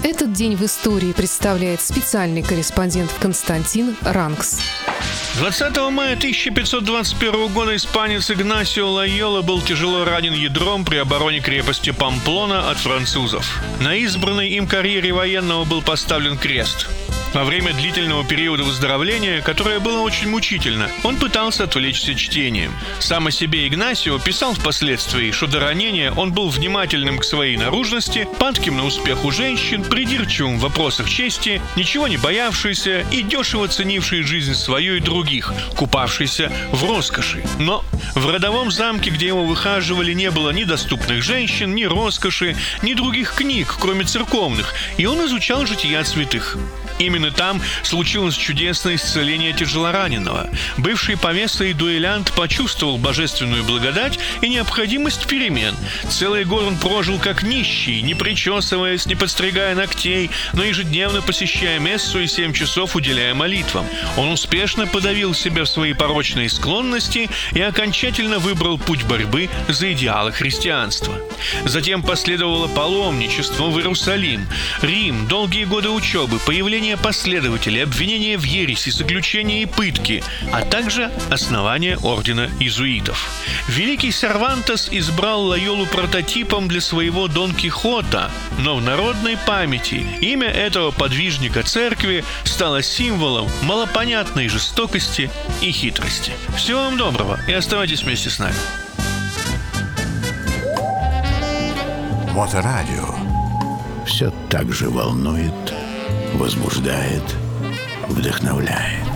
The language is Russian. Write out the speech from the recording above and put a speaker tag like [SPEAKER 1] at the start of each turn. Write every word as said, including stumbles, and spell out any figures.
[SPEAKER 1] Этот день в истории представляет специальный корреспондент Константин Ранкс.
[SPEAKER 2] двадцатого мая тысяча пятьсот двадцать первого года испанец Игнасио Лойола был тяжело ранен ядром при обороне крепости Памплона от французов. На избранной им карьере военного был поставлен крест. Во время длительного периода выздоровления, которое было очень мучительно, он пытался отвлечься чтением. Сам о себе Игнасио писал впоследствии, что до ранения он был внимательным к своей наружности, падким на успех у женщин, придирчивым в вопросах чести, ничего не боявшийся и дешево ценивший жизнь свою и других, купавшийся в роскоши. Но в родовом замке, где его выхаживали, не было ни доступных женщин, ни роскоши, ни других книг, кроме церковных, и он изучал жития святых. Именно там случилось чудесное исцеление тяжелораненого. Бывший повеса и дуэлянт почувствовал божественную благодать и необходимость перемен. Целый год он прожил как нищий, не причесываясь, не подстригая ногтей, но ежедневно посещая мессу и семь часов уделяя молитвам. Он успешно подавил себя в свои порочные склонности и окончательно выбрал путь борьбы за идеалы христианства. Затем последовало паломничество в Иерусалим, Рим, долгие годы учебы, появление последователей, обвинения в ереси, заключения и пытки, а также основание ордена иезуитов. Великий Сервантес избрал Лойолу прототипом для своего Дон Кихота, но в народной памяти имя этого подвижника церкви стало символом малопонятной жестокости и хитрости. Всего вам доброго и оставайтесь вместе с нами.
[SPEAKER 3] Моторадио. Все так же волнует, возбуждает, вдохновляет.